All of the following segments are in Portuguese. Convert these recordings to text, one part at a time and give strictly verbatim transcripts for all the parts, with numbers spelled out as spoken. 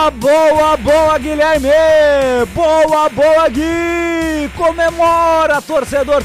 Boa, boa, boa, Guilherme! Boa, boa, Gui! Comemora, torcedor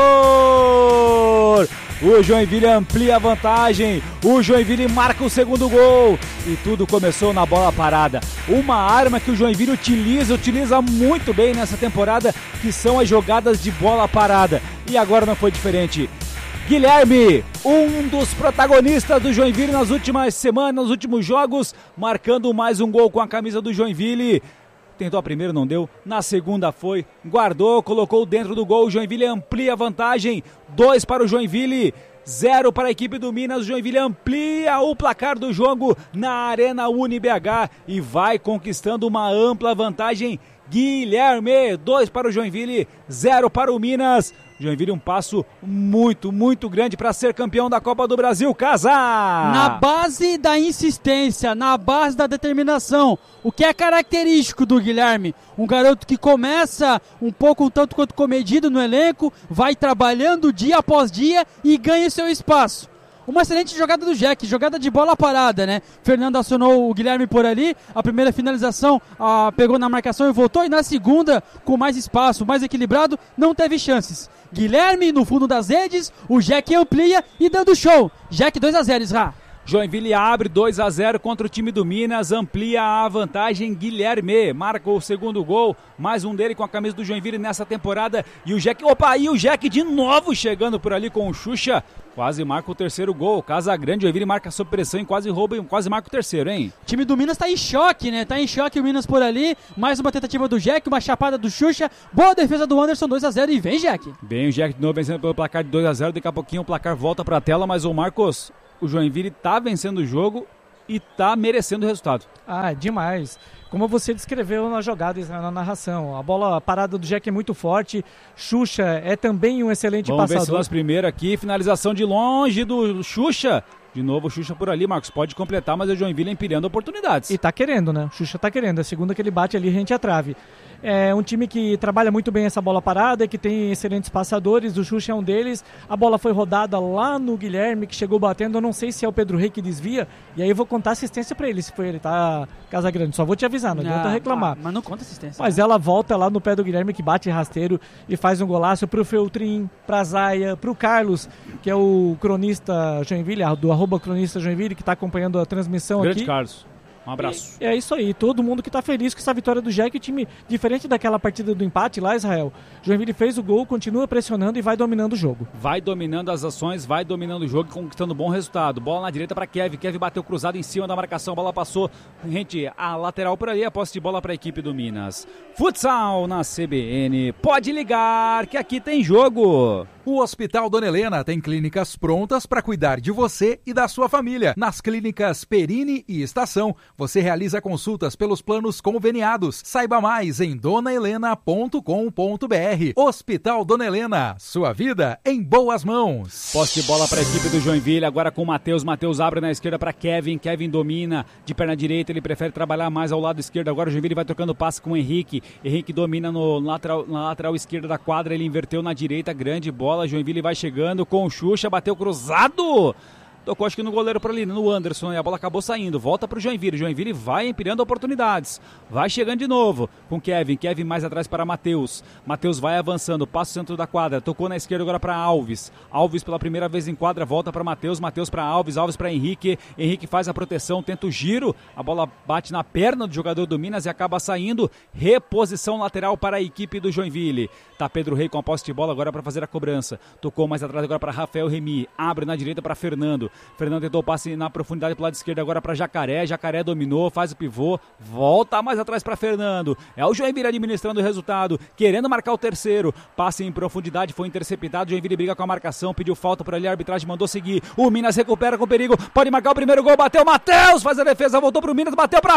tricolor! O Joinville amplia a vantagem, o Joinville marca o segundo gol e tudo começou na bola parada. Uma arma que o Joinville utiliza, utiliza muito bem nessa temporada, que são as jogadas de bola parada. E agora não foi diferente. Guilherme, um dos protagonistas do Joinville nas últimas semanas, nos últimos jogos, marcando mais um gol com a camisa do Joinville. Tentou a primeira, não deu. Na segunda foi, guardou, colocou dentro do gol. O Joinville amplia a vantagem. Dois para o Joinville, zero para a equipe do Minas. O Joinville amplia o placar do jogo na Arena UniBH e vai conquistando uma ampla vantagem. Guilherme, dois para o Joinville, zero para o Minas. Joinville um passo muito, muito grande para ser campeão da Copa do Brasil. Casa! Na base da insistência, na base da determinação, o que é característico do Guilherme. Um garoto que começa um pouco, um tanto quanto comedido no elenco, vai trabalhando dia após dia e ganha seu espaço. Uma excelente jogada do Jack, jogada de bola parada, né? Fernando acionou o Guilherme por ali, a primeira finalização ah, pegou na marcação e voltou, e na segunda, com mais espaço, mais equilibrado, não teve chances. Guilherme no fundo das redes, o Jack amplia e dando show. Jack dois a zero, Isra. Joinville abre dois a zero contra o time do Minas, amplia a vantagem. Guilherme marca o segundo gol, mais um dele com a camisa do Joinville nessa temporada. E o Jack, opa, e o Jack de novo chegando por ali com o Xuxa, quase marca o terceiro gol. Casagrande, Joinville marca sob pressão e quase rouba, quase marca o terceiro, hein? O time do Minas tá em choque, né? Tá em choque o Minas por ali, mais uma tentativa do Jack, uma chapada do Xuxa, boa defesa do Anderson, dois a zero e vem Jack. Bem, o Jack de novo vencendo pelo placar de dois a zero, daqui a pouquinho o placar volta pra tela, mas o Marcos... O Joinville tá vencendo o jogo e tá merecendo o resultado. Ah, demais. Como você descreveu na jogada, na narração, a bola parada do Jack é muito forte, Xuxa é também um excelente Vamos passador. Vamos ver se nós primeiro aqui, finalização de longe do Xuxa. De novo o Xuxa por ali, Marcos, pode completar, mas o Joinville empilhando oportunidades. E tá querendo, né? O Xuxa tá querendo, a segunda que ele bate ali, rente à trave. É um time que trabalha muito bem essa bola parada, que tem excelentes passadores, o Xuxa é um deles. A bola foi rodada lá no Guilherme, que chegou batendo, eu não sei se é o Pedro Rey que desvia, e aí eu vou contar assistência pra ele, se foi ele, tá, Casagrande? Só vou te avisar, não adianta ah, reclamar. Ah, mas não conta assistência. Mas ela volta lá no pé do Guilherme, que bate rasteiro e faz um golaço pro Feltrin, pra Zaya, pro Carlos, que é o cronista Joinville, do arroba cronista Joinville, que tá acompanhando a transmissão Grande aqui. Carlos. Um abraço. É, é isso aí, todo mundo que tá feliz com essa vitória do Jack, o time, diferente daquela partida do empate lá, Israel, Joinville fez o gol, continua pressionando e vai dominando o jogo. Vai dominando as ações, vai dominando o jogo e conquistando bom resultado. Bola na direita para Kevin, Kevin bateu cruzado em cima da marcação, a bola passou, gente, a lateral por ali, a posse de bola para a equipe do Minas. Futsal na C B N, pode ligar que aqui tem jogo. O Hospital Dona Helena tem clínicas prontas para cuidar de você e da sua família. Nas clínicas Perini e Estação, você realiza consultas pelos planos conveniados. Saiba mais em dona helena ponto com ponto b r. Hospital Dona Helena, sua vida em boas mãos. Posse de bola para a equipe do Joinville, agora com o Matheus. Matheus abre na esquerda para Kevin. Kevin domina de perna direita, ele prefere trabalhar mais ao lado esquerdo. Agora o Joinville vai trocando passe com o Henrique. Henrique domina no lateral, na lateral esquerda da quadra, ele inverteu na direita, grande bola. Joinville vai chegando com o Xuxa, bateu cruzado. Tocou acho que no goleiro por ali, no Anderson, e a bola acabou saindo. Volta pro Joinville. Joinville vai empilhando oportunidades. Vai chegando de novo com Kevin. Kevin mais atrás para Matheus. Matheus vai avançando, passa o centro da quadra. Tocou na esquerda agora para Alves. Alves pela primeira vez em quadra, volta para Matheus. Matheus para Alves, Alves para Henrique. Henrique faz a proteção, tenta o giro. A bola bate na perna do jogador do Minas e acaba saindo. Reposição lateral para a equipe do Joinville. Tá Pedro Rey com a posse de bola agora para fazer a cobrança. Tocou mais atrás agora para Rafael Remy. Abre na direita para Fernando. Fernando tentou o passe na profundidade pro lado esquerdo agora para Jacaré. Jacaré dominou, faz o pivô, volta mais atrás para Fernando. É o Joinville administrando o resultado, querendo marcar o terceiro. Passe em profundidade, foi interceptado. Joinville briga com a marcação, pediu falta por ali, a arbitragem mandou seguir. O Minas recupera com perigo, pode marcar o primeiro gol. Bateu, Matheus faz a defesa, voltou pro Minas, bateu para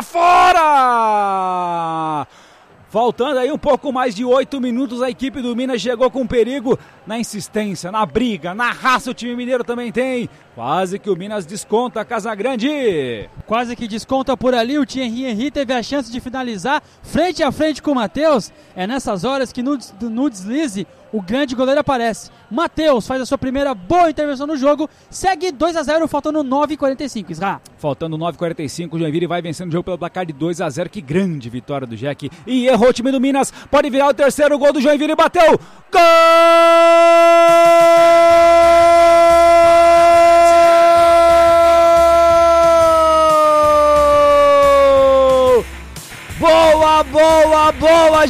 fora! Faltando aí um pouco mais de oito minutos, a equipe do Minas chegou com perigo na insistência, na briga, na raça. O time mineiro também tem. Quase que o Minas desconta a Casagrande. Quase que desconta por ali. O Thierry Henry teve a chance de finalizar frente a frente com o Matheus. É nessas horas que no, no deslize o grande goleiro aparece. Matheus faz a sua primeira boa intervenção no jogo, segue dois a zero, faltando nove e quarenta e cinco, Isra. Faltando nove e quarenta e cinco, o Joinville vai vencendo o jogo pelo placar de dois a zero, que grande vitória do Jack. E errou o time do Minas, pode virar o terceiro gol do Joinville, bateu, gol! Boa, boa, boa,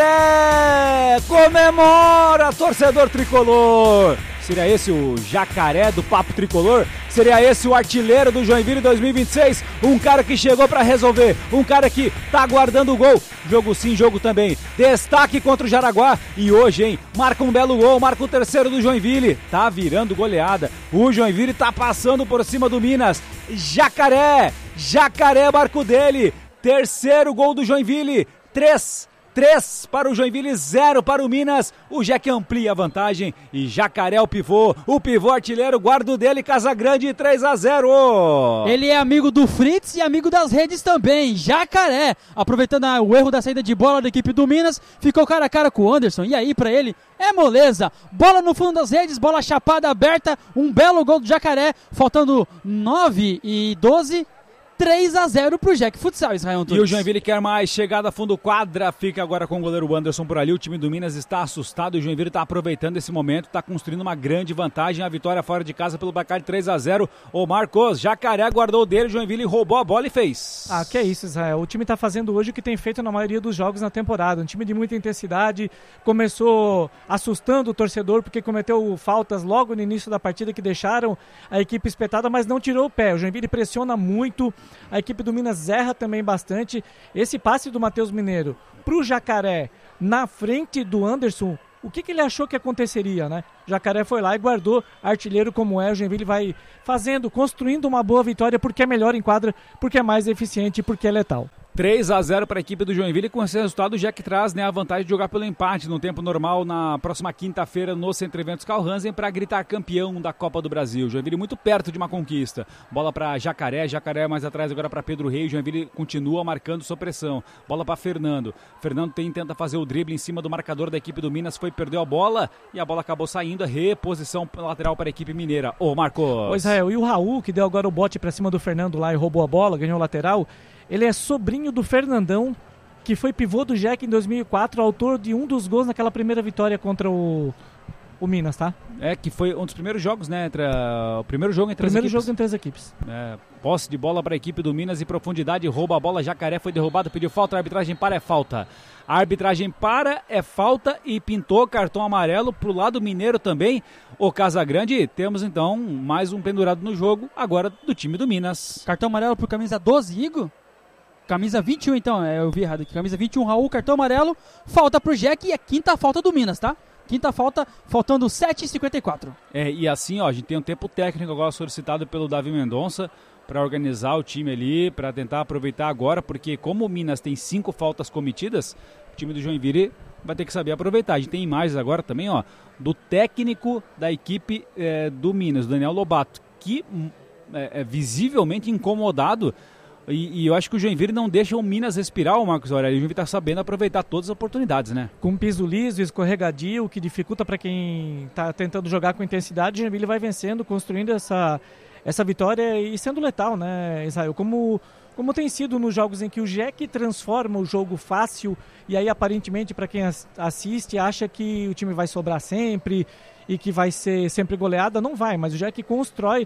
Jacaré! Comemora, torcedor tricolor! Seria esse o Jacaré do Papo Tricolor? Seria esse o artilheiro do Joinville dois mil e vinte e seis? Um cara que chegou pra resolver, um cara que tá guardando o gol. Jogo sim, jogo também. Destaque contra o Jaraguá. E hoje, hein, marca um belo gol, marca o terceiro do Joinville. Tá virando goleada. O Joinville tá passando por cima do Minas. Jacaré! Jacaré, barco dele. Terceiro gol do Joinville, três, três para o Joinville, zero para o Minas. O Jack amplia a vantagem e Jacaré o pivô, o pivô artilheiro, guarda o dele, Casagrande, três a zero. Ele é amigo do Fritz e amigo das redes também, Jacaré. Aproveitando o erro da saída de bola da equipe do Minas, ficou cara a cara com o Anderson. E aí, para ele, é moleza. Bola no fundo das redes, bola chapada aberta, um belo gol do Jacaré, faltando nove e doze. três a zero pro Jack Futsal, Israel Antunes. E o Joinville quer mais, chegada fundo quadra, fica agora com o goleiro Anderson por ali. O time do Minas está assustado, o Joinville está aproveitando esse momento, está construindo uma grande vantagem, a vitória fora de casa pelo placar de três a zero. O Marcos, Jacaré guardou dele, o Joinville roubou a bola e fez. Ah, que é isso, Israel. O time está fazendo hoje o que tem feito na maioria dos jogos na temporada. Um time de muita intensidade, começou assustando o torcedor porque cometeu faltas logo no início da partida que deixaram a equipe espetada, mas não tirou o pé. O Joinville pressiona muito. A equipe do Minas erra também bastante. Esse passe do Matheus Mineiro pro Jacaré na frente do Anderson, o que, que ele achou que aconteceria, né? Jacaré foi lá e guardou, artilheiro como é. O Joinville vai fazendo, construindo uma boa vitória porque é melhor em quadra, porque é mais eficiente e porque é letal. três a zero para a equipe do Joinville, com esse resultado o Jack traz, né, a vantagem de jogar pelo empate no tempo normal na próxima quinta-feira no Centro Eventos Carl Hansen para gritar campeão da Copa do Brasil. Joinville muito perto de uma conquista. Bola para Jacaré, Jacaré mais atrás agora para Pedro Reis. Joinville continua marcando sua pressão. Bola para Fernando. Fernando tem, tenta fazer o drible em cima do marcador da equipe do Minas, foi, perdeu a bola e a bola acabou saindo. A reposição lateral para a equipe mineira. Ô, Marcos. Pois é, e o Raul, que deu agora o bote para cima do Fernando lá e roubou a bola, ganhou o lateral. Ele é sobrinho do Fernandão, que foi pivô do Jack em dois mil e quatro, autor de um dos gols naquela primeira vitória contra o, o Minas, tá? É, que foi um dos primeiros jogos, né? Entre a, o primeiro jogo entre primeiro as equipes. jogo entre as equipes. É, posse de bola para a equipe do Minas e profundidade, rouba a bola, Jacaré foi derrubado, pediu falta, a arbitragem para, é falta. A arbitragem para, é falta e pintou cartão amarelo pro lado mineiro também. O Casagrande, temos então mais um pendurado no jogo, agora do time do Minas. Cartão amarelo pro camisa doze, Igor? Camisa vinte e um, então, é, eu vi errado aqui. Camisa vinte e um, Raul, cartão amarelo. Falta pro Jack e é quinta falta do Minas, tá? Quinta falta, faltando sete e cinquenta e quatro. É, e assim, ó, a gente tem um tempo técnico agora solicitado pelo Davi Mendonça para organizar o time ali, para tentar aproveitar agora, porque como o Minas tem cinco faltas cometidas, o time do Joinville vai ter que saber aproveitar. A gente tem imagens agora também, ó, do técnico da equipe é, do Minas, Daniel Lobato, que é, é visivelmente incomodado. E, e eu acho que o Joinville não deixa o Minas respirar, o Marcos Aurélio. O Joinville está sabendo aproveitar todas as oportunidades, né? Com piso liso, escorregadio, que dificulta para quem está tentando jogar com intensidade, o Joinville vai vencendo, construindo essa, essa vitória e sendo letal, né, Israel? Como, como tem sido nos jogos em que o Jack transforma o jogo fácil e aí aparentemente para quem assiste acha que o time vai sobrar sempre e que vai ser sempre goleada, não vai, mas o Jack constrói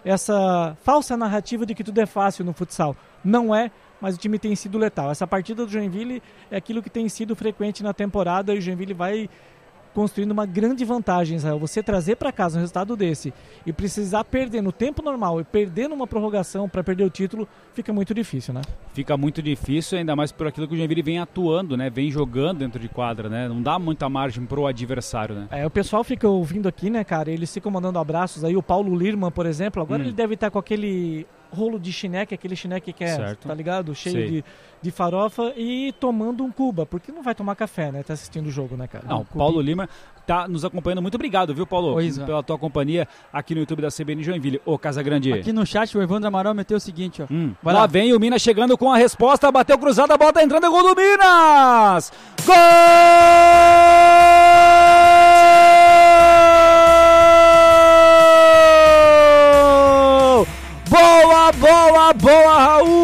essa falsa narrativa de que tudo é fácil no futsal. Não é, mas o time tem sido letal. Essa partida do Joinville é aquilo que tem sido frequente na temporada e o Joinville vai construindo uma grande vantagem, Israel. Você trazer para casa um resultado desse e precisar perder no tempo normal e perder numa prorrogação para perder o título, fica muito difícil, né? Fica muito difícil, ainda mais por aquilo que o Joinville vem atuando, né? Vem jogando dentro de quadra, né? Não dá muita margem pro adversário, né? É, o pessoal fica ouvindo aqui, né, cara? Eles ficam mandando abraços aí. O Paulo Lirman, por exemplo, agora hum. ele deve estar com aquele rolo de chineque, aquele chineque que é, certo. Tá ligado? Cheio de, de farofa e tomando um cuba, porque não vai tomar café, né? Tá assistindo o jogo, né, cara? Não, um Paulo Lima tá nos acompanhando. Muito obrigado, viu, Paulo? Pois pela é. tua companhia aqui no YouTube da C B N Joinville. Ô, Casagrande. Aqui no chat o Evandro Amaral meteu o seguinte, ó. Hum. Lá, lá vem o Minas chegando com a resposta, bateu cruzada, a bola tá entrando, é gol do Minas! Gol! Boa, boa,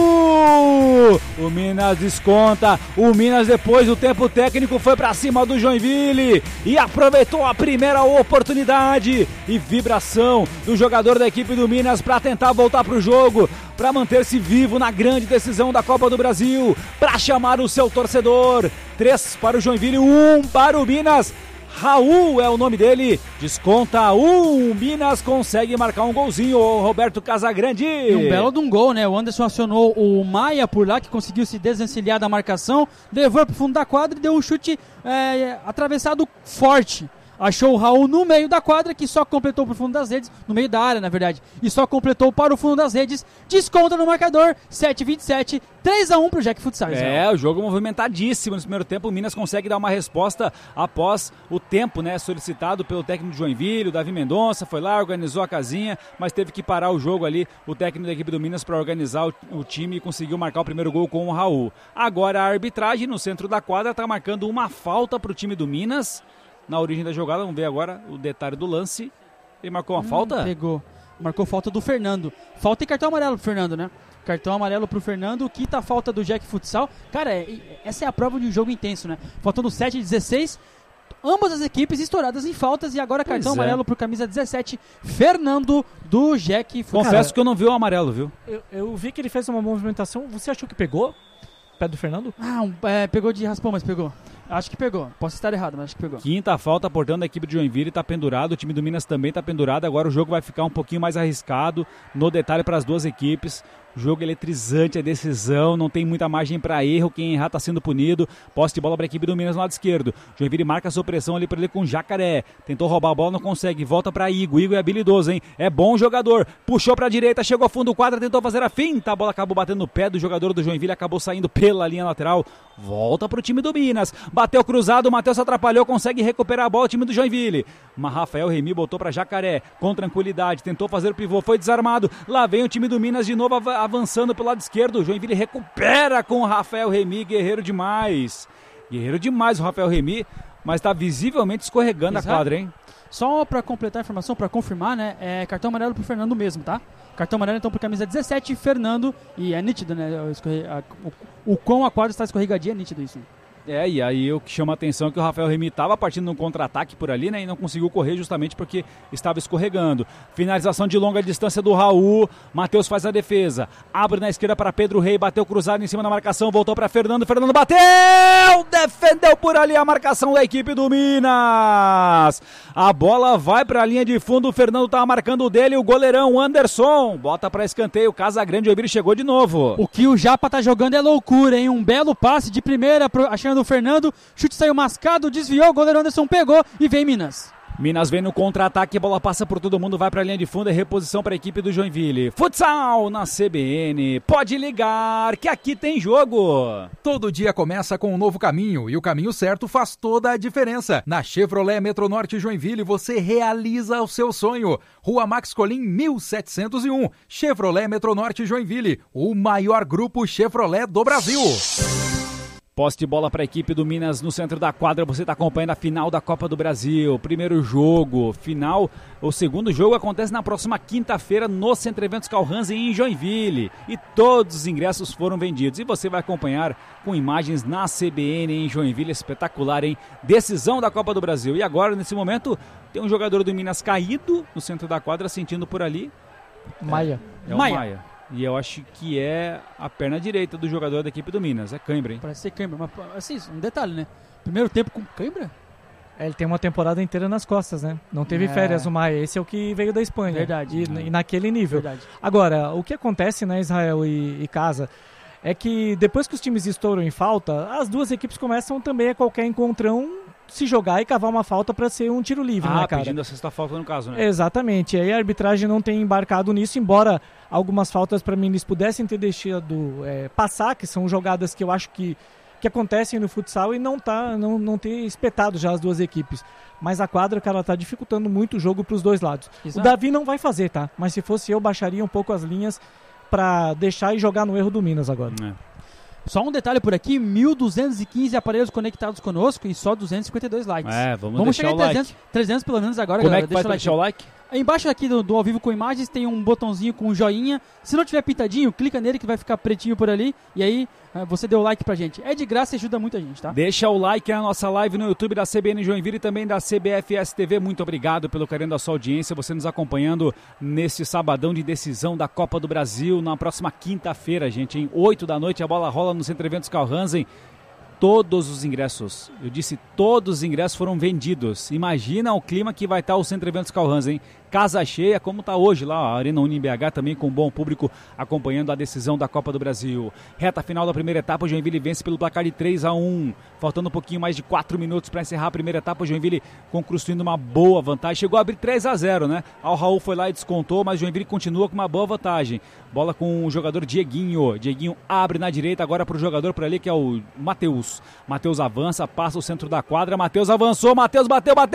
Raul! O Minas desconta. O Minas, depois do tempo técnico, foi pra cima do Joinville e aproveitou a primeira oportunidade. E vibração do jogador da equipe do Minas para tentar voltar pro jogo, para manter-se vivo na grande decisão da Copa do Brasil, para chamar o seu torcedor. Três para o Joinville, um para o Minas. Raul é o nome dele, desconta um, Minas consegue marcar um golzinho, o Roberto Casagrande. E um belo de um gol, né? O Anderson acionou o Maia por lá, que conseguiu se desencilhar da marcação, levou pro fundo da quadra e deu um chute é, atravessado forte. Achou o Raul no meio da quadra, que só completou pro fundo das redes, no meio da área, na verdade, e só completou para o fundo das redes. Desconta no marcador, sete a vinte e sete, três a um pro Jack Futsal. É, o jogo movimentadíssimo. No primeiro tempo, o Minas consegue dar uma resposta após o tempo, né, solicitado pelo técnico de Joinville, o Davi Mendonça, foi lá, organizou a casinha, mas teve que parar o jogo ali, o técnico da equipe do Minas, para organizar o, o time e conseguiu marcar o primeiro gol com o Raul. Agora a arbitragem no centro da quadra está marcando uma falta pro time do Minas. Na origem da jogada, vamos ver agora o detalhe do lance. Ele marcou uma hum, falta? Pegou. Marcou falta do Fernando. Falta e cartão amarelo pro Fernando, né? Cartão amarelo pro Fernando, quinta falta do Jack Futsal. Cara, é, essa é a prova de um jogo intenso, né? Faltando sete a dezesseis. Ambas as equipes estouradas em faltas e agora cartão pois amarelo é. pro camisa dezessete, Fernando, do Jack Futsal. Confesso Cara, que eu não vi o amarelo, viu? Eu, eu vi que ele fez uma movimentação. Você achou que pegou? Pé do Fernando? Ah, um, é, pegou de raspão, mas pegou. Acho que pegou. Posso estar errado, mas acho que pegou. Quinta falta, portanto, da equipe de Joinville está pendurado. O time do Minas também está pendurado. Agora o jogo vai ficar um pouquinho mais arriscado. No detalhe para as duas equipes. Jogo eletrizante, a decisão, não tem muita margem para erro, quem errar está sendo punido. Posse de bola para a equipe do Minas no lado esquerdo. Joinville marca a sua pressão ali para ele com Jacaré. Tentou roubar a bola, não consegue. Volta para Igor. Igor é habilidoso, hein? É bom jogador. Puxou para a direita, chegou ao fundo do quadro, tentou fazer a finta. A bola acabou batendo no pé do jogador do Joinville, acabou saindo pela linha lateral. Volta para o time do Minas. Bateu cruzado, o Matheus atrapalhou, consegue recuperar a bola o time do Joinville. Mas Rafael Remy botou para Jacaré com tranquilidade, tentou fazer o pivô, foi desarmado. Lá vem o time do Minas de novo avançando pelo lado esquerdo. O Joinville recupera com o Rafael Remy, guerreiro demais. Guerreiro demais o Rafael Remy, mas está visivelmente escorregando Exato. a quadra, hein? Só para completar a informação, para confirmar, né? É cartão amarelo pro Fernando mesmo, tá? Cartão amarelo então pro camisa dezessete, Fernando, e é nítido, né? O, o, o quão a quadra está escorregadia, é nítido isso. É, e aí o que chama a atenção é que o Rafael Remy estava partindo num contra-ataque por ali, né, e não conseguiu correr justamente porque estava escorregando. Finalização de longa distância do Raul, Matheus faz a defesa, abre na esquerda para Pedro Rei, bateu cruzado em cima da marcação, voltou para Fernando, Fernando bateu, defendeu por ali a marcação da equipe do Minas. A bola vai para a linha de fundo, o Fernando tá marcando o dele, o goleirão Anderson, bota para escanteio, Casagrande, o Joinville chegou de novo. O que o Japa tá jogando é loucura, hein, um belo passe de primeira, achando do Fernando, chute saiu mascado, desviou, o goleiro Anderson pegou e vem Minas. Minas vem no contra-ataque, a bola passa por todo mundo, vai para a linha de fundo, é reposição para a equipe do Joinville. Futsal na C B N, pode ligar que aqui tem jogo. Todo dia começa com um novo caminho e o caminho certo faz toda a diferença. Na Chevrolet Metronorte Joinville você realiza o seu sonho. Rua Max Colim mil setecentos e um, Chevrolet Metronorte Joinville, o maior grupo Chevrolet do Brasil. Posse de bola para a equipe do Minas no centro da quadra, você está acompanhando a final da Copa do Brasil, primeiro jogo, final, o segundo jogo acontece na próxima quinta-feira no Centro Eventos Calhansen em Joinville e todos os ingressos foram vendidos e você vai acompanhar com imagens na C B N em Joinville, espetacular, hein? Decisão da Copa do Brasil e agora nesse momento tem um jogador do Minas caído no centro da quadra, sentindo por ali. Maia. É, é o Maia. Maia. E eu acho que é a perna direita do jogador da equipe do Minas. É cãibra, hein? Parece ser cãibra, mas assim, um detalhe, né? Primeiro tempo com cãibra? É, ele tem uma temporada inteira nas costas, né? Não teve é. férias o Maia. Esse é o que veio da Espanha. Verdade. E, é. e naquele nível. Verdade. Agora, o que acontece, né, Israel e, e Casa, é que depois que os times estouram em falta, as duas equipes começam também a qualquer encontrão se jogar e cavar uma falta para ser um tiro livre, ah, né, cara? pedindo a sexta falta no caso, né? Exatamente. E aí a arbitragem não tem embarcado nisso, embora algumas faltas para mim eles pudessem ter deixado é, passar, que são jogadas que eu acho que, que acontecem no futsal e não, tá, não, não ter espetado já as duas equipes. Mas a quadra, cara, tá dificultando muito o jogo para os dois lados. Exato. O Davi não vai fazer, tá? Mas se fosse eu, baixaria um pouco as linhas para deixar e jogar no erro do Minas agora. É. Só um detalhe por aqui, mil duzentos e quinze aparelhos conectados conosco e só duzentos e cinquenta e dois likes. É, vamos, vamos deixar chegar o em trezentos, like. trezentos pelo menos agora, Como galera. é que faz pra deixar o like? Embaixo aqui do, do Ao Vivo com Imagens tem um botãozinho com um joinha. Se não tiver pintadinho, clica nele que vai ficar pretinho por ali. E aí você deu o like pra gente. É de graça e ajuda muito a gente, tá? Deixa o like na nossa live no YouTube da C B N Joinville e também da C B F S T V. Muito obrigado pelo carinho da sua audiência. Você nos acompanhando nesse sabadão de decisão da Copa do Brasil. Na próxima quinta-feira, gente, em oito da noite, a bola rola no Centro Eventos Carl Hansen. Todos os ingressos, eu disse todos os ingressos foram vendidos. Imagina o clima que vai estar o Centro Eventos Carl Hansen, casa cheia, como está hoje lá, a Arena Uni B H também com um bom público acompanhando a decisão da Copa do Brasil. Reta final da primeira etapa, o Joinville vence pelo placar de três a um, faltando um pouquinho mais de quatro minutos para encerrar a primeira etapa, o Joinville construindo uma boa vantagem, chegou a abrir três a zero, né? O Raul foi lá e descontou, mas o Joinville continua com uma boa vantagem. Bola com o jogador Dieguinho, Dieguinho abre na direita agora para o jogador por ali que é o Matheus. Matheus avança, passa o centro da quadra, Matheus avançou, Matheus bateu, bateu,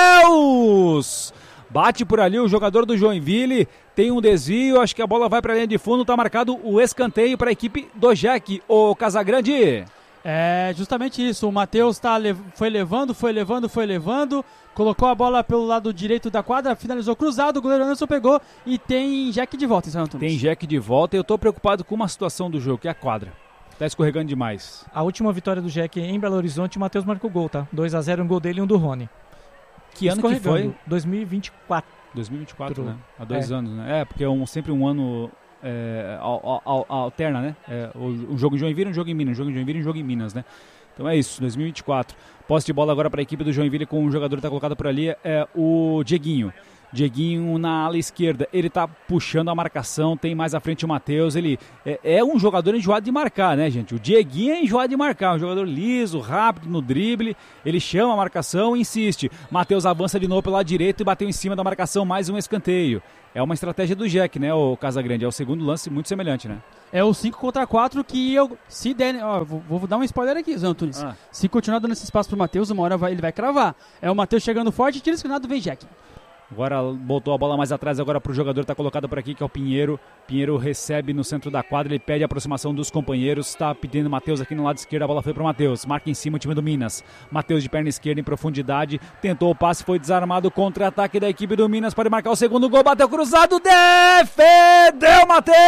Matheus! Bate por ali o jogador do Joinville, tem um desvio, acho que a bola vai para a linha de fundo, tá marcado o escanteio para a equipe do Jack, o Casagrande. É justamente isso, o Matheus tá, foi levando, foi levando, foi levando, colocou a bola pelo lado direito da quadra, finalizou cruzado, o goleiro Anderson pegou e tem Jack de volta em São Antônio. Tem Jack de volta e eu tô preocupado com uma situação do jogo, que é a quadra. Tá escorregando demais. A última vitória do Jack em Belo Horizonte, o Matheus marcou gol, tá? dois a zero, um gol dele e um do Rony. Que ano que foi? dois mil e vinte e quatro. dois mil e vinte e quatro, né? Há dois é. anos, né? É, porque é um, sempre um ano é, al, al, alterna, né? É, um jogo em Joinville, um jogo em Minas, um jogo em Joinville, um jogo em Minas, né? Então é isso, dois mil e vinte e quatro. Posse de bola agora para a equipe do Joinville com o jogador que está colocado por ali, é o Dieguinho. Dieguinho na ala esquerda, ele tá puxando a marcação, tem mais à frente o Matheus, ele é, é um jogador enjoado de marcar, né, gente? O Dieguinho é enjoado de marcar, um jogador liso, rápido no drible, ele chama a marcação e insiste. Matheus avança de novo pelo lado direito e bateu em cima da marcação, mais um escanteio. É uma estratégia do Jack, né, o Casagrande, é o segundo lance muito semelhante, né? É o cinco contra quatro que eu, se der, ó, vou, vou dar um spoiler aqui, Zé Antunes. Ah. Se continuar dando esse espaço pro Matheus, uma hora vai, ele vai cravar. É o Matheus chegando forte, tira esquinado, vem Jack. Agora botou a bola mais atrás agora para o jogador que está colocado por aqui, que é o Pinheiro. Pinheiro recebe no centro da quadra, ele pede a aproximação dos companheiros. Está pedindo o Matheus aqui no lado esquerdo, a bola foi para o Matheus. Marca em cima o time do Minas. Matheus de perna esquerda em profundidade. Tentou o passe, foi desarmado. Contra-ataque da equipe do Minas. Pode marcar o segundo gol. Bateu cruzado. Defendeu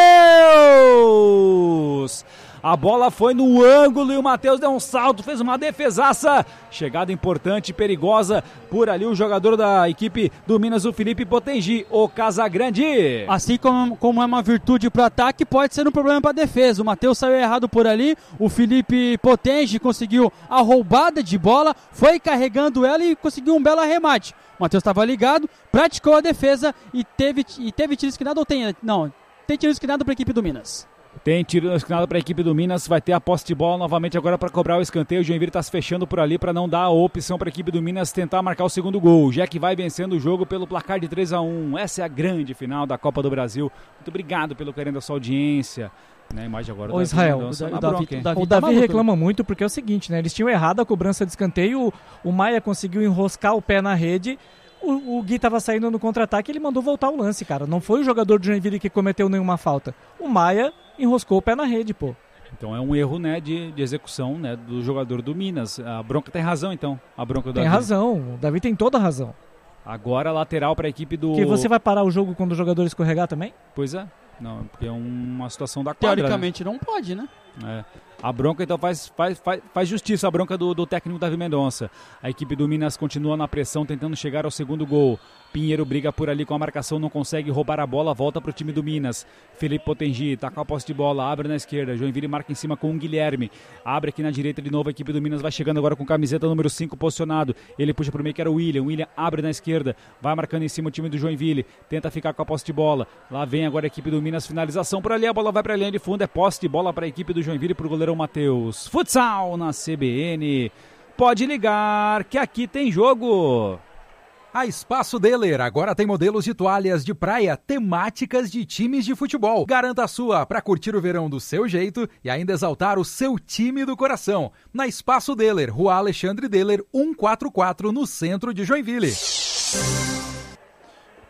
Matheus! A bola foi no ângulo e o Matheus deu um salto, fez uma defesaça. Chegada importante, perigosa. Por ali o jogador da equipe do Minas, o Felipe Potengi, o Casagrande. Assim como, como é uma virtude para ataque, pode ser um problema para defesa. O Matheus saiu errado por ali, o Felipe Potengi conseguiu a roubada de bola, foi carregando ela e conseguiu um belo arremate. O Matheus estava ligado, praticou a defesa e teve, e teve tiro esquinado ou tem? Não, tem tiro esquinado para a equipe do Minas. Tem tiro esquinado para a equipe do Minas, vai ter a posse de bola novamente agora para cobrar o escanteio. O Joinville está se fechando por ali para não dar a opção para a equipe do Minas tentar marcar o segundo gol. O Jack vai vencendo o jogo pelo placar de três a um. Essa é a grande final da Copa do Brasil. Muito obrigado pelo carinho da sua audiência. Né, imagem agora o Israel, o, da, o Davi, o Davi, o Davi reclama muito porque é o seguinte, né? Eles tinham errado a cobrança de escanteio, o, o Maia conseguiu enroscar o pé na rede. O, o Gui estava saindo no contra-ataque, ele mandou voltar o lance, cara. Não foi o jogador do Joinville que cometeu nenhuma falta. O Maia enroscou o pé na rede, pô. Então é um erro, né, de, de execução, né, do jogador do Minas. A bronca tem razão, então. A bronca do Tem Davi. razão, o Davi tem toda a razão. Agora lateral para a equipe do... Que você vai parar o jogo quando o jogador escorregar também? Pois é. Não, porque é uma situação da quadra. Teoricamente, né? Não pode, né? É. A bronca, então, faz, faz, faz, faz justiça a bronca do, do técnico Davi Mendonça. A equipe do Minas continua na pressão, tentando chegar ao segundo gol. Pinheiro briga por ali com a marcação, não consegue roubar a bola, volta para o time do Minas. Felipe Potengi, tá com a posse de bola, abre na esquerda. Joinville marca em cima com o Guilherme. Abre aqui na direita de novo, a equipe do Minas vai chegando agora com camiseta número cinco posicionado. Ele puxa para o meio que era o William. William abre na esquerda, vai marcando em cima o time do Joinville. Tenta ficar com a posse de bola. Lá vem agora a equipe do Minas, finalização por ali, a bola vai para a linha de fundo. É posse de bola para a equipe do Joinville, para o goleirão Matheus. Futsal na C B N. Pode ligar que aqui tem jogo. A Espaço Deler agora tem modelos de toalhas de praia temáticas de times de futebol. Garanta a sua para curtir o verão do seu jeito e ainda exaltar o seu time do coração. Na Espaço Deler, Rua Alexandre Deler, cento e quarenta e quatro, no centro de Joinville.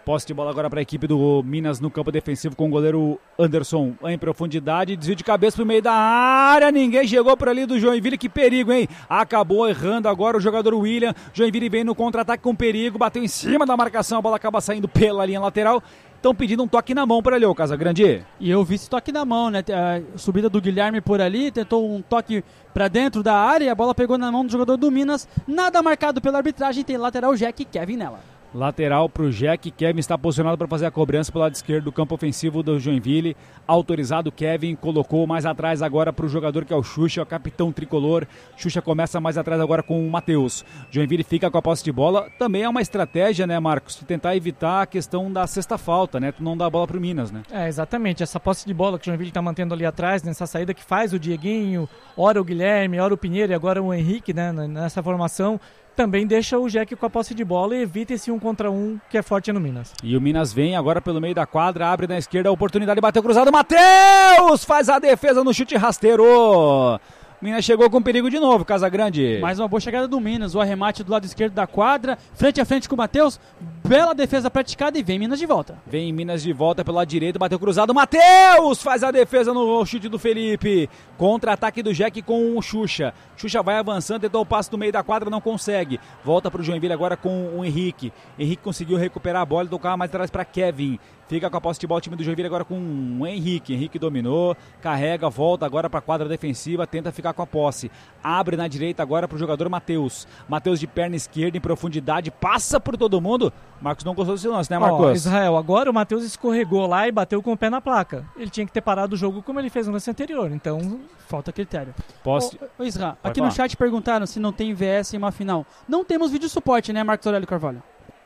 Posse de bola agora para a equipe do Minas no campo defensivo com o goleiro Anderson em profundidade, desvio de cabeça pro meio da área, ninguém chegou por ali do Joinville, que perigo, hein? Acabou errando agora o jogador William, Joinville vem no contra-ataque com perigo, bateu em cima da marcação, a bola acaba saindo pela linha lateral. Estão pedindo um toque na mão para ali, ô Casagrande. E eu vi esse toque na mão, né? A subida do Guilherme por ali, tentou um toque para dentro da área e a bola pegou na mão do jogador do Minas. Nada marcado pela arbitragem, tem lateral Jack e Kevin nela. Lateral para o Jack, Kevin está posicionado para fazer a cobrança pelo lado esquerdo do campo ofensivo do Joinville. Autorizado, Kevin colocou mais atrás agora para o jogador que é o Xuxa, o capitão tricolor. Xuxa começa mais atrás agora com o Matheus. Joinville fica com a posse de bola. Também é uma estratégia, né, Marcos, de tentar evitar a questão da sexta falta, né? Tu não dá a bola para o Minas, né? É, exatamente. Essa posse de bola que o Joinville está mantendo ali atrás, nessa saída que faz o Dieguinho, ora o Guilherme, ora o Pinheiro e agora o Henrique, né, nessa formação. Também deixa o Jack com a posse de bola e evita esse um contra um que é forte no Minas. E o Minas vem agora pelo meio da quadra, abre na esquerda a oportunidade, bateu cruzado, Matheus faz a defesa no chute rasteiro. Minas chegou com perigo de novo, Casagrande. Mais uma boa chegada do Minas, o arremate do lado esquerdo da quadra, frente a frente com o Matheus, bela defesa praticada e vem Minas de volta. Vem Minas de volta pelo lado direito, bateu cruzado, Matheus faz a defesa no chute do Felipe. Contra-ataque do Jack com o Xuxa. Xuxa vai avançando, tentou o passe no meio da quadra, não consegue. Volta para o Joinville agora com o Henrique. Henrique conseguiu recuperar a bola e tocar mais atrás para Kevin. Fica com a posse de bola o time do Joinville agora com o Henrique. Henrique dominou, carrega, volta agora para a quadra defensiva, tenta ficar com a posse. Abre na direita agora para o jogador Matheus. Matheus de perna esquerda em profundidade, passa por todo mundo. Marcos não gostou desse lance, né, Marcos? Ó, Israel, agora o Matheus escorregou lá e bateu com o pé na placa. Ele tinha que ter parado o jogo como ele fez no lance anterior, então falta critério. Posse... Ô, ô Israel, aqui falar. no chat perguntaram se não tem V S em uma final. Não temos vídeo suporte, né, Marcos Aurélio Carvalho?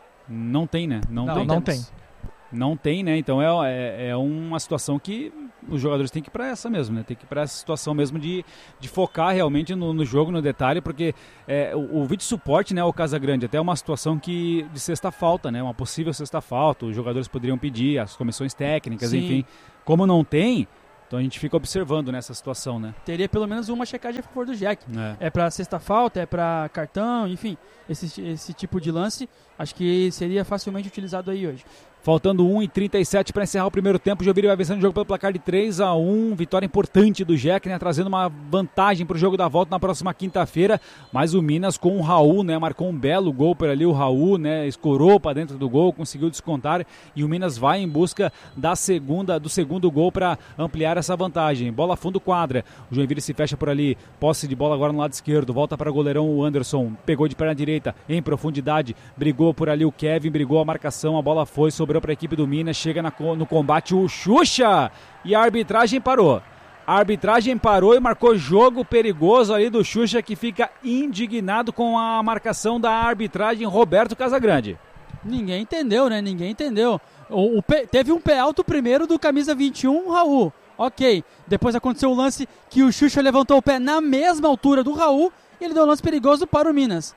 Não tem, né? Não, Não, tem. não tem. Não tem, né? Então é, é, é uma situação que os jogadores têm que ir para essa mesmo, né? Tem que ir para essa situação mesmo de, de focar realmente no, no jogo, no detalhe, porque é, o, o vídeo suporte, né, o Casagrande, até é uma situação que de sexta falta, né? Uma possível sexta falta, os jogadores poderiam pedir, as comissões técnicas, Sim. enfim. Como não tem, então a gente fica observando nessa situação, né? Teria pelo menos uma checagem a favor do Jack. É. É pra sexta falta, é pra cartão, enfim, esse, esse tipo de lance, acho que seria facilmente utilizado aí hoje. Faltando um e trinta e sete para encerrar o primeiro tempo, o Joinville vai vencendo o jogo pelo placar de três a um, vitória importante do Jack, né, trazendo uma vantagem para o jogo da volta na próxima quinta-feira, mas o Minas com o Raul, né, marcou um belo gol por ali, o Raul, né, escorou para dentro do gol, conseguiu descontar e o Minas vai em busca da segunda, do segundo gol para ampliar essa vantagem. Bola fundo quadra, o Joinville se fecha por ali, posse de bola agora no lado esquerdo, volta para o goleirão o Anderson, pegou de perna direita em profundidade, brigou por ali o Kevin, brigou a marcação, a bola foi, sobrou para a equipe do Minas, chega na, no combate o Xuxa e a arbitragem parou. A arbitragem parou e marcou jogo perigoso ali do Xuxa, que fica indignado com a marcação da arbitragem Roberto Casagrande. Ninguém entendeu, né? Ninguém entendeu. O, o pé, teve um pé alto primeiro do camisa vinte e um, Raul. Ok. Depois aconteceu o lance que o Xuxa levantou o pé na mesma altura do Raul e ele deu um lance perigoso para o Minas.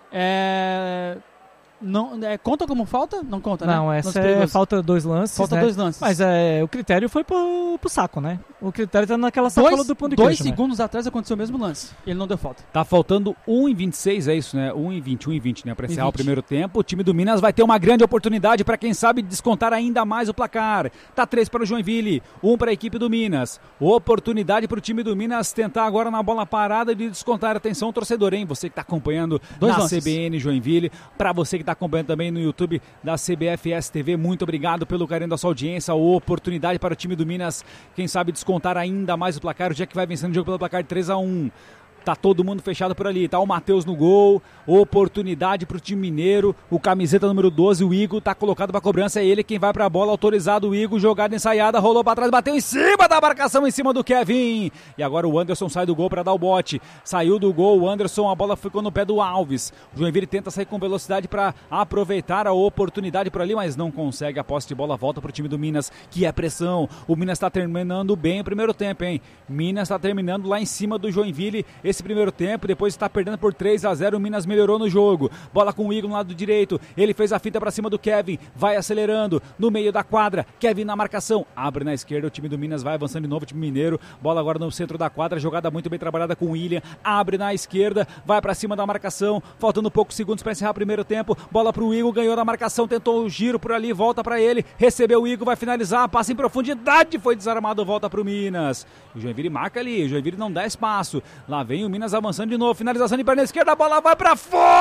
É... Não, é, conta como falta? Não conta, Não, né? essa é falta dois lances, Falta né? dois lances. Mas é, o critério foi pro, pro saco, né? O critério tá naquela sacola Dois, do pão de dois queijo, né? segundos atrás aconteceu o mesmo lance. Ele não deu falta. Tá faltando um e vinte e seis, é isso, né? um e vinte, um e vinte, né? Para encerrar o vinte. primeiro tempo. O time do Minas vai ter uma grande oportunidade para, quem sabe, descontar ainda mais o placar. Tá três para o Joinville, um para a equipe do Minas. Oportunidade para o time do Minas tentar agora na bola parada de descontar. Atenção, torcedor, hein? Você que tá acompanhando Dois na lances. C B N Joinville. Para você que tá acompanhando também no YouTube da C B F S T V, muito obrigado pelo carinho da sua audiência. Oportunidade para o time do Minas, quem sabe, descontar ainda mais o placar. O Jack vai vencendo o jogo pelo placar de três a um. Tá todo mundo fechado por ali, tá o Matheus no gol, oportunidade pro time mineiro, o camiseta número doze, o Igor, tá colocado pra cobrança, é ele quem vai pra bola, autorizado o Igor, jogada ensaiada, rolou pra trás, bateu em cima da marcação, em cima do Kevin, e agora o Anderson sai do gol pra dar o bote, saiu do gol, o Anderson, a bola ficou no pé do Alves, o Joinville tenta sair com velocidade pra aproveitar a oportunidade por ali, mas não consegue, a posse de bola volta pro time do Minas, que é pressão, o Minas tá terminando bem o primeiro tempo, hein, Minas tá terminando lá em cima do Joinville, esse nesse primeiro tempo, depois de estar perdendo por três a zero, o Minas melhorou no jogo. Bola com o Igor no lado direito, ele fez a finta para cima do Kevin, vai acelerando no meio da quadra, Kevin na marcação, abre na esquerda, o time do Minas vai avançando de novo, o time mineiro, bola agora no centro da quadra, jogada muito bem trabalhada com o William, abre na esquerda, vai para cima da marcação, faltando poucos segundos para encerrar o primeiro tempo, bola pro Igor, ganhou na marcação, tentou o giro por ali, volta para ele, recebeu o Igor, vai finalizar, passa em profundidade, foi desarmado, volta pro Minas. O Joinville marca ali, o Joinville não dá espaço. Lá vem o Minas avançando de novo, finalização de perna esquerda, a bola vai pra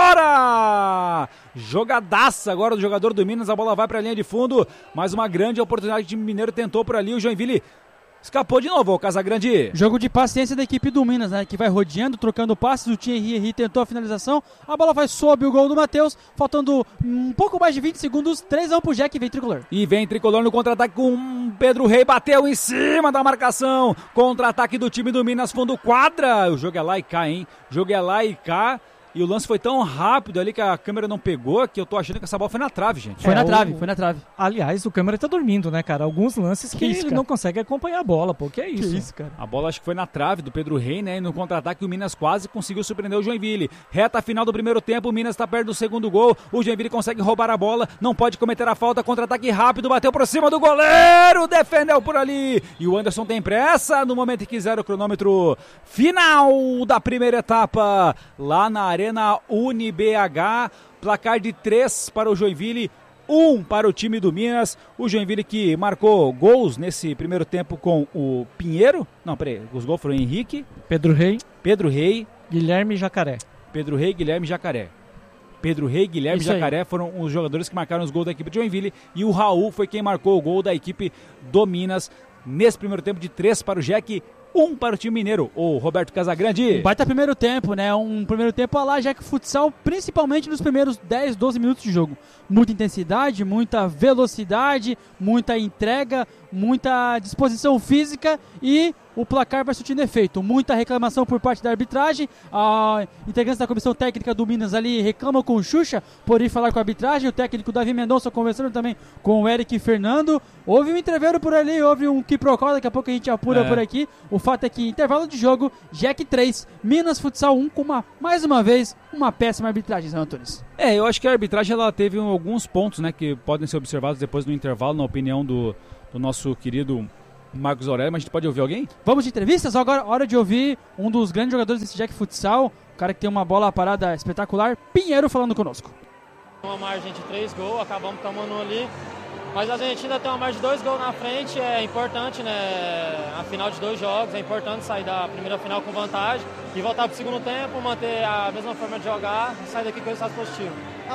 fora! Jogadaça agora do jogador do Minas, a bola vai pra linha de fundo, mais uma grande oportunidade que o time mineiro tentou por ali, o Joinville escapou de novo, o Casagrande. Jogo de paciência da equipe do Minas, né? Que vai rodeando, trocando passes. O Thierry Henry tentou a finalização. A bola vai sob o gol do Matheus. Faltando um pouco mais de vinte segundos. três a um pro Jack e vem Tricolor. E vem Tricolor no contra-ataque com Pedro Rei. Bateu em cima da marcação. Contra-ataque do time do Minas, fundo quadra. O jogo é lá e cá, hein? O jogo é lá e cá. E o lance foi tão rápido ali que a câmera não pegou que eu tô achando que essa bola foi na trave, gente. Foi é, na trave, o... foi na trave. Aliás, o câmera tá dormindo, né, cara? Alguns lances que, que isso, ele cara? não consegue acompanhar a bola, pô. Que é isso? Que isso, cara? A bola acho que foi na trave do Pedro Rei, né? E no contra-ataque o Minas quase conseguiu surpreender o Joinville. Reta final do primeiro tempo, o Minas tá perto do segundo gol. O Joinville consegue roubar a bola, não pode cometer a falta. Contra-ataque rápido, bateu por cima do goleiro, defendeu por ali. E o Anderson tem pressa no momento em que zero o cronômetro final da primeira etapa. Lá na Arena Uni B H, placar de três para o Joinville, um para o time do Minas. O Joinville que marcou gols nesse primeiro tempo com o Pinheiro. Não, peraí, os gols foram Henrique, Pedro Rei, Pedro Rei, Guilherme Jacaré. Pedro Rei, Guilherme Jacaré. Pedro Rei, Guilherme e Jacaré foram os jogadores que marcaram os gols da equipe de Joinville. E o Raul foi quem marcou o gol da equipe do Minas nesse primeiro tempo de três para o Jack. Um para o time mineiro, o Roberto Casagrande. Um baita primeiro tempo, né? Um primeiro tempo a lá Jack Futsal, principalmente nos primeiros dez, doze minutos de jogo. Muita intensidade, muita velocidade, muita entrega, muita disposição física e o placar vai surtindo efeito. Muita reclamação por parte da arbitragem. A integrantes da comissão técnica do Minas ali reclamam com o Xuxa por ir falar com a arbitragem. O técnico Davi Mendonça conversando também com o Eric Fernando. Houve um entreveiro por ali, houve um quiprocó, daqui a pouco a gente apura é. por aqui. O fato é que intervalo de jogo, Jack três, Minas Futsal um, com uma, mais uma vez, uma péssima arbitragem, Zé Antunes. É, eu acho que a arbitragem ela teve alguns pontos, né, que podem ser observados depois do intervalo, na opinião do, do nosso querido Marcos Aurélio, mas a gente pode ouvir alguém? Vamos de entrevistas? Agora hora de ouvir um dos grandes jogadores desse Jack Futsal, o cara que tem uma bola parada espetacular, Pinheiro, falando conosco. Uma margem de três gols, acabamos tomando um ali, mas a gente ainda tem uma margem de dois gols na frente, é importante, né, a final de dois jogos, é importante sair da primeira final com vantagem e voltar para o segundo tempo, manter a mesma forma de jogar e sair daqui com resultado positivo.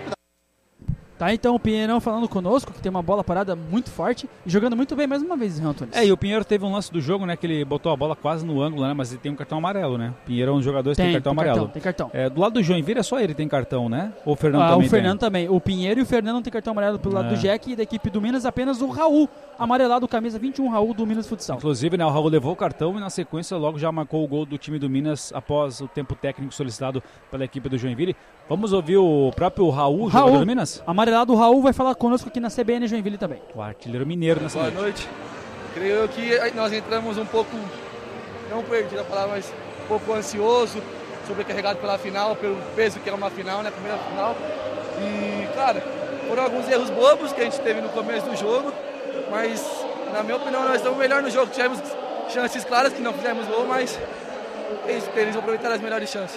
Tá, então o Pinheirão falando conosco, que tem uma bola parada muito forte e jogando muito bem mais uma vez, Antunes. É, e o Pinheiro teve um lance do jogo, né, que ele botou a bola quase no ângulo, né, mas ele tem um cartão amarelo, né? Pinheiro é um dos jogadores que tem, tem cartão tem amarelo. Cartão, tem cartão. É, do lado do Joinville é só ele tem cartão, né? Ou o Fernando ah, também o Fernando tem? também. O Pinheiro e o Fernando tem cartão amarelo pelo lado é. do Jack, e da equipe do Minas apenas o Raul, amarelado, camisa vinte e um, Raul do Minas Futsal. Inclusive, né, o Raul levou o cartão e na sequência logo já marcou o gol do time do Minas após o tempo técnico solicitado pela equipe do Joinville. Vamos ouvir o próprio Raul, Raul jogador do Minas? Amarelado, o Raul vai falar conosco aqui na C B N Joinville também. O artilheiro mineiro nessa Boa noite. noite. Creio que nós entramos um pouco, não perdido a palavra, mas um pouco ansioso, sobrecarregado pela final, pelo peso que é uma final, né, primeira final. E, cara, foram alguns erros bobos que a gente teve no começo do jogo, mas, na minha opinião, nós estamos melhor no jogo. Tivemos chances claras que não fizemos gol, mas eles, eles aproveitaram as melhores chances.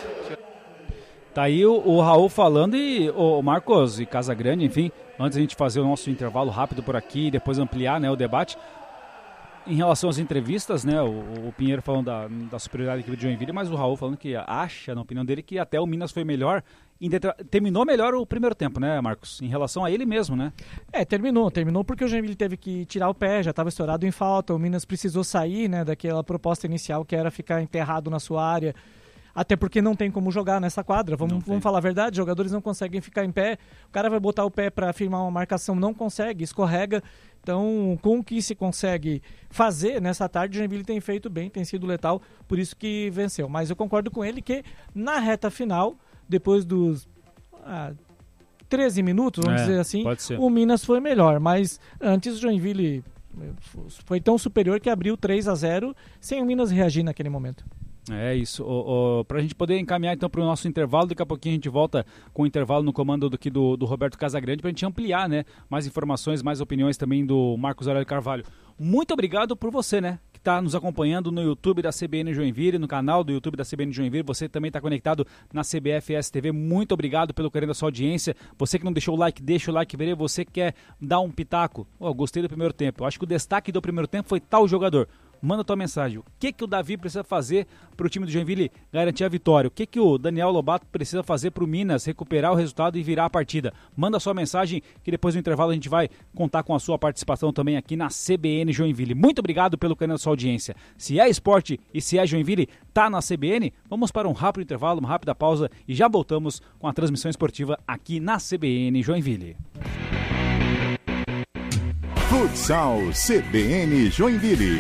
Tá aí o, o Raul falando e o Marcos e Casagrande, enfim, antes a gente fazer o nosso intervalo rápido por aqui e depois ampliar, né, o debate. Em relação às entrevistas, né, o, o Pinheiro falando da, da superioridade da equipe de Joinville, mas o Raul falando que acha, na opinião dele, que até o Minas foi melhor, detra... terminou melhor o primeiro tempo, né, Marcos? Em relação a ele mesmo, né? É, terminou, terminou porque o Joinville teve que tirar o pé, já estava estourado em falta, o Minas precisou sair, né, daquela proposta inicial que era ficar enterrado na sua área, até porque não tem como jogar nessa quadra, vamos, vamos falar a verdade, jogadores não conseguem ficar em pé, o cara vai botar o pé para firmar uma marcação, não consegue, escorrega, então com o que se consegue fazer nessa tarde, o Joinville tem feito bem, tem sido letal, por isso que venceu, mas eu concordo com ele que na reta final, depois dos ah, treze minutos, vamos é, dizer assim, o Minas foi melhor, mas antes o Joinville foi tão superior que abriu três a zero sem o Minas reagir naquele momento. É isso. O, o, pra gente poder encaminhar então para o nosso intervalo, daqui a pouquinho a gente volta com o intervalo no comando do, do, do Roberto Casagrande pra gente ampliar, né? Mais informações, mais opiniões também do Marcos Aurélio Carvalho. Muito obrigado por você, né? Que está nos acompanhando no YouTube da C B N Joinville, no canal do YouTube da C B N Joinville. Você também está conectado na C B F S T V. Muito obrigado pelo carinho da sua audiência. Você que não deixou o like, deixa o like, verê. Você que quer dar um pitaco. Oh, gostei do primeiro tempo. Eu acho que o destaque do primeiro tempo foi tal jogador. Manda tua mensagem. O que, que o Davi precisa fazer para o time do Joinville garantir a vitória? O que, que o Daniel Lobato precisa fazer para o Minas recuperar o resultado e virar a partida? Manda sua mensagem que depois do intervalo a gente vai contar com a sua participação também aqui na C B N Joinville. Muito obrigado pelo carinho da sua audiência. Se é esporte e se é Joinville, tá na C B N. Vamos para um rápido intervalo, uma rápida pausa e já voltamos com a transmissão esportiva aqui na C B N Joinville. Futsal C B N Joinville.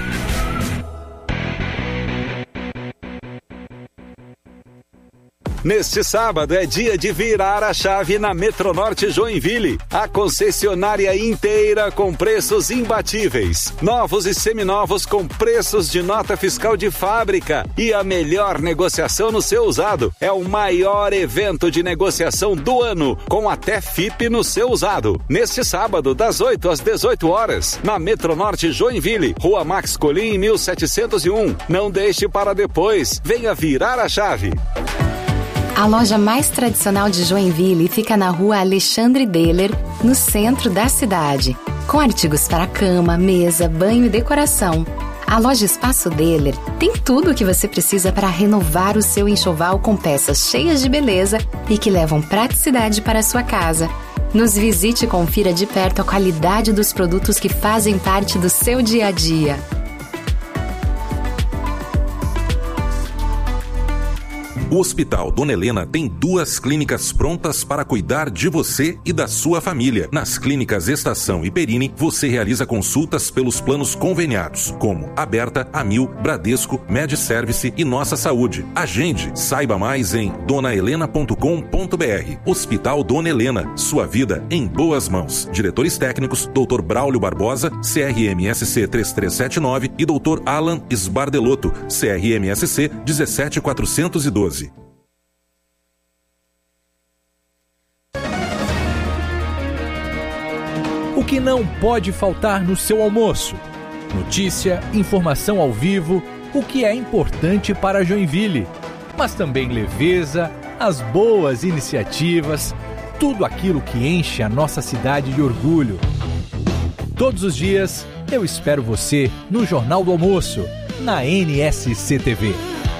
Neste sábado é dia de virar a chave na Metronorte Joinville. A concessionária inteira com preços imbatíveis. Novos e seminovos com preços de nota fiscal de fábrica. E a melhor negociação no seu usado. É o maior evento de negociação do ano, com até F I P no seu usado. Neste sábado, das oito às dezoito horas, na Metronorte Joinville, Rua Max Colim, mil setecentos e um. Não deixe para depois. Venha virar a chave. A loja mais tradicional de Joinville fica na rua Alexandre Deller, no centro da cidade. Com artigos para cama, mesa, banho e decoração. A loja Espaço Deller tem tudo o que você precisa para renovar o seu enxoval com peças cheias de beleza e que levam praticidade para a sua casa. Nos visite e confira de perto a qualidade dos produtos que fazem parte do seu dia a dia. O Hospital Dona Helena tem duas clínicas prontas para cuidar de você e da sua família. Nas clínicas Estação e Perini, você realiza consultas pelos planos conveniados, como Aberta, Amil, Bradesco, MedService e Nossa Saúde. Agende, saiba mais em dona helena ponto com ponto b r. Hospital Dona Helena, sua vida em boas mãos. Diretores técnicos, doutor Braulio Barbosa, C R M S C três três sete nove e doutor Alan Sbardelotto, C R M S C um sete quatro um dois. O que não pode faltar no seu almoço? Notícia, informação ao vivo, o que é importante para Joinville. Mas também leveza, as boas iniciativas, tudo aquilo que enche a nossa cidade de orgulho. Todos os dias, eu espero você no Jornal do Almoço, na N S C T V.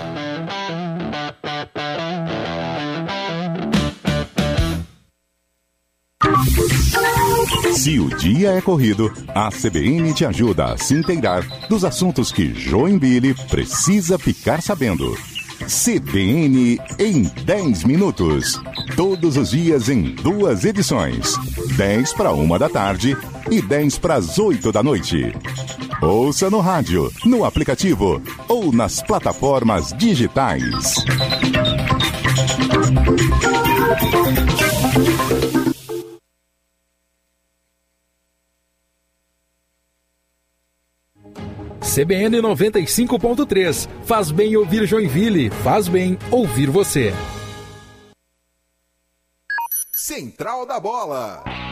Se o dia é corrido, a C B N te ajuda a se inteirar dos assuntos que Joinville precisa ficar sabendo. C B N em dez minutos. Todos os dias em duas edições. dez para uma da tarde e dez para as oito da noite. Ouça no rádio, no aplicativo ou nas plataformas digitais. C B N noventa e cinco ponto três. Faz bem ouvir Joinville, faz bem ouvir você. Central da Bola.